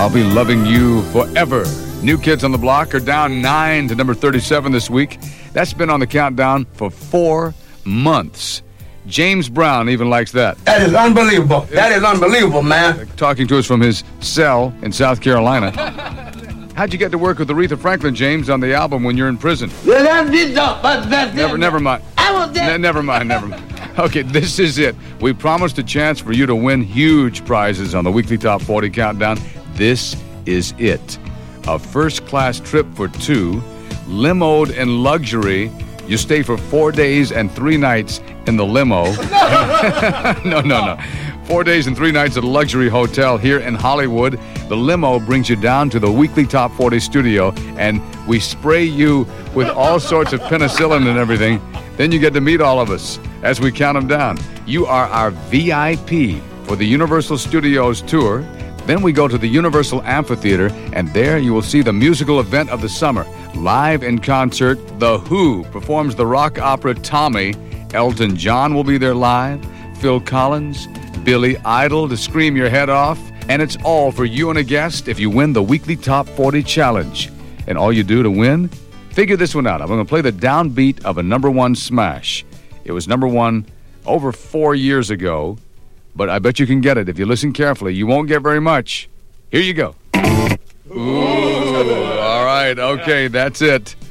I'll Be Loving You Forever. New Kids on the Block are down 9 to number 37 this week. That's been on the countdown for 4 months. James Brown even likes that. That is unbelievable. That is unbelievable, man. Talking to us from his cell in South Carolina. How'd you get to work with Aretha Franklin, James, on the album when you're in prison? Never mind. Never mind. Okay, this is it. We promised a chance for you to win huge prizes on the weekly Top 40 Countdown. This is it. A first-class trip for 2, limoed in luxury. You stay for 4 days and 3 nights in the limo. No. 4 days and 3 nights at a luxury hotel here in Hollywood. The limo brings you down to the weekly Top 40 studio, and we spray you with all sorts of penicillin and everything. Then you get to meet all of us as we count them down. You are our VIP for the Universal Studios tour. Then we go to the Universal Amphitheater, and there you will see the musical event of the summer. Live in concert, The Who performs the rock opera Tommy. Elton John will be there live. Phil Collins, Billy Idol to scream your head off. And it's all for you and a guest if you win the weekly Top 40 Challenge. And all you do to win? Figure this one out. I'm going to play the downbeat of a number 1 smash. It was number 1 over 4 years ago, but I bet you can get it if you listen carefully. You won't get very much. Here you go. Ooh, all right, okay, that's it.